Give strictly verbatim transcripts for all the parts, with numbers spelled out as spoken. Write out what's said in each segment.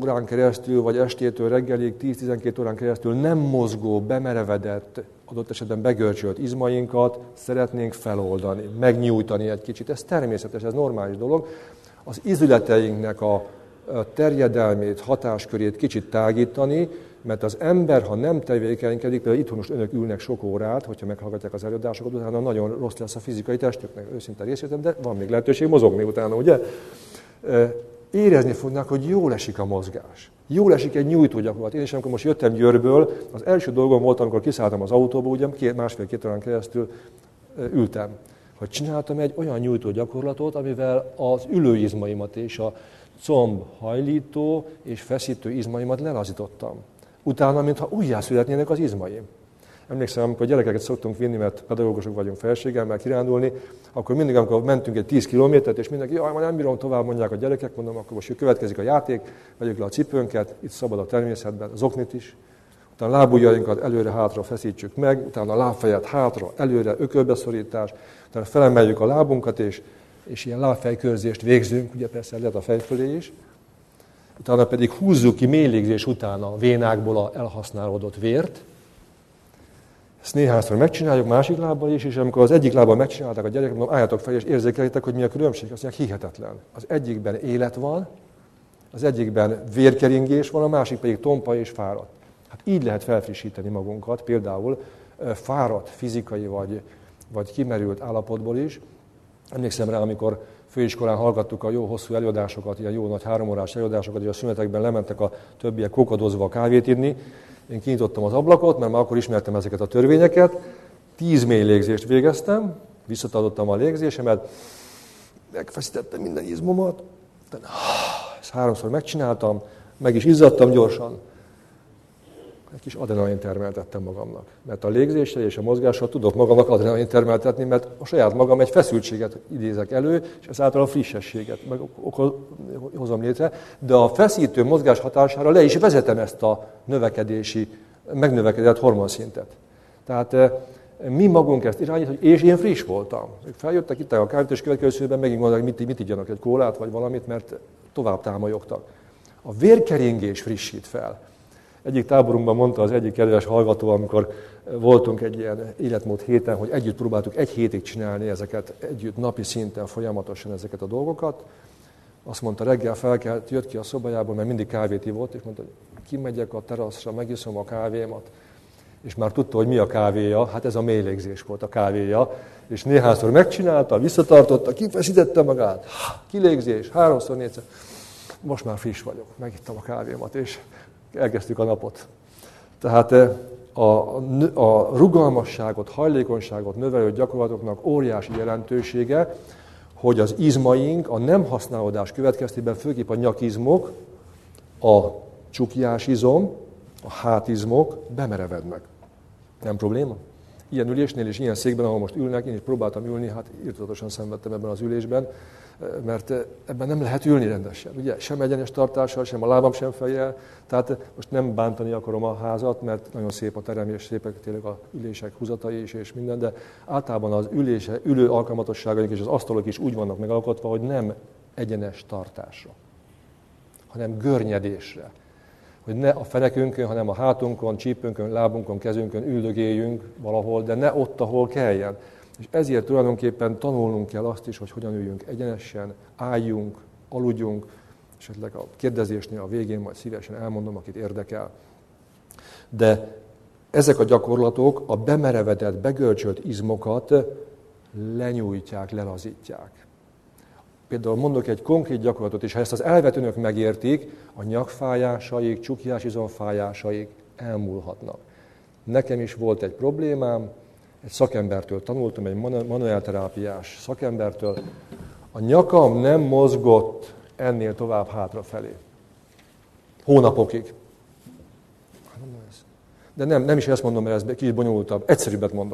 órán keresztül, vagy estétől reggelig tíz-tizenkét órán keresztül nem mozgó, bemerevedett, adott esetben begörcsölt izmainkat szeretnénk feloldani, megnyújtani egy kicsit. Ez természetes, ez normális dolog. Az izületeinknek a terjedelmét, hatáskörét kicsit tágítani, mert az ember, ha nem tevékenykedik, például itthon most önök ülnek sok órát, hogyha meghallgatják az előadásokat, utána nagyon rossz lesz a fizikai testüknek, őszinte részvétem, de van még lehetőség mozogni utána, ugye? Érezni fognak, hogy jól esik a mozgás. Jól esik egy nyújtógyakorlat. Én is, amikor most jöttem Győrből, az első dolgom volt, amikor kiszálltam az autóba, ugye két, másfél-két órán keresztül ültem, hogy csináltam egy olyan nyújtógyakorlatot, amivel az ülőizmaimat és a comb hajlító és feszítő izmaimat lelazítottam. Utána, mintha újjászületnének az izmaim. Emlékszem, amikor gyerekeket szoktunk vinni, mert pedagógusok vagyunk felségemmel kirándulni, akkor mindig, amikor mentünk egy tíz kilométert, és mindenki, jaj, már nem bírom tovább, mondják a gyerekek, mondom, akkor most következik a játék, vegyük le a cipőnket, itt szabad a természetben, az oknit is. Utána a lábujjainkat előre-hátra feszítsük meg, utána a lábfejet hátra, előre, ökölbeszorítás, utána felemeljük a lábunkat, és, és ilyen lábfejkörzést végzünk, ugye persze lehet a fej fölé is. Utána pedig húzzuk ki mély légzés után a vénákból a elhasználódott vért. Ezt néhányszor megcsináljuk másik lábbal is, és amikor az egyik lábbal megcsinálták a gyerekek, mondom, álljatok fel és érzékeljétek, hogy mi a különbség. Azt mondják, hihetetlen. Az egyikben élet van, az egyikben vérkeringés van, a másik pedig tompa és fáradt. Hát így lehet felfrissíteni magunkat, például fáradt fizikai vagy, vagy kimerült állapotból is. Emlékszem rá, amikor főiskolán hallgattuk a jó hosszú előadásokat, ilyen jó nagy háromórás előadásokat, és a szünetekben lementek a többiek kokadozva a kávét inni. Én kinyitottam az ablakot, mert már akkor ismertem ezeket a törvényeket. Tíz mély légzést végeztem, visszatartottam a légzésemet, megfeszítettem minden izmomat, ezt háromszor megcsináltam, meg is izzadtam gyorsan. Egy kis adrenalin termeltettem magamnak. Mert a légzéssel és a mozgással tudok magamnak adrenalin termeltetni, mert a saját magam egy feszültséget idézek elő, és ezáltal a frissességet meg hozom létre. De a feszítő mozgás hatására le is vezetem ezt a növekedési, megnövekedett hormonszintet. Tehát mi magunk ezt irányítjuk, és én friss voltam. Ők feljöttek, itták a kávét, és következőben megint mondták, mit, mit igyanak, egy kólát vagy valamit, mert tovább támolyogtak. A vérkeringés frissít fel. Egyik táborunkban mondta az egyik kedves hallgató, amikor voltunk egy ilyen életmód héten, hogy együtt próbáltuk egy hétig csinálni ezeket, együtt napi szinten folyamatosan ezeket a dolgokat. Azt mondta, reggel felkelt, jött ki a szobájából, mert mindig kávét ivott, és mondta, hogy kimegyek a teraszra, megiszom a kávémat. És már tudta, hogy mi a kávéja, hát ez a mélylégzés volt a kávéja. És néhányszor megcsinálta, visszatartotta, kifeszítette magát, kilégzés, háromszor, négyszer. Most már friss vagyok, megittam a kávémat, és elkezdtük a napot. Tehát a, a rugalmasságot, hajlékonyságot növelő gyakorlatoknak óriási jelentősége, hogy az izmaink a nem használódás következtében, főképp a nyakizmok, a csuklyásizom, a hátizmok bemerevednek. Nem probléma? Ilyen ülésnél és ilyen székben, ahol most ülnek, én is próbáltam ülni, hát irtózatosan szenvedtem ebben az ülésben, mert ebben nem lehet ülni rendesen. Ugye? Sem egyenes tartással, sem a lábam sem fejjel. Tehát most nem bántani akarom a házat, mert nagyon szép a terem, és szépek tényleg a ülések húzatai is, és minden, de általában az ülése, ülő alkalmatosságaink és az asztalok is úgy vannak megalkotva, hogy nem egyenes tartásra, hanem görnyedésre. Hogy ne a fenekünkön, hanem a hátunkon, csípünkön, lábunkon, kezünkön üldögéljünk valahol, de ne ott, ahol kelljen. És ezért tulajdonképpen tanulnunk kell azt is, hogy hogyan üljünk egyenesen, álljunk, aludjunk, esetleg a kérdezésnél a végén majd szívesen elmondom, akit érdekel. De ezek a gyakorlatok a bemerevedett, begörcsölt izmokat lenyújtják, lelazítják. Például mondok egy konkrét gyakorlatot, és ha ezt az elvet önök megértik, a nyakfájásaik, csuklyásizomfájásaik elmúlhatnak. Nekem is volt egy problémám, egy szakembertől tanultam, egy manuálterápiás szakembertől. A nyakam nem mozgott ennél tovább hátrafelé. Hónapokig. De nem, nem is ezt mondom, mert ez kicsit bonyolultabb. Egyszerűbbet mondok.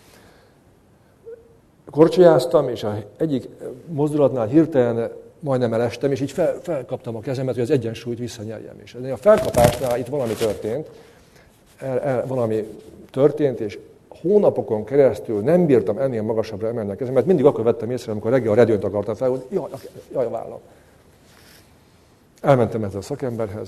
Korcsolyáztam, és egyik mozdulatnál hirtelen majdnem elestem, és így fel, felkaptam a kezemet, hogy az egyensúlyt visszanyerjem. És a felkapásnál itt valami történt, el, el, valami történt, és hónapokon keresztül nem bírtam ennél magasabbra emelni a kezemet, mindig akkor vettem észre, amikor reggel a redőnyt akartam fel, hogy jaj, jaj a vállam. Elmentem ezzel a szakemberhez,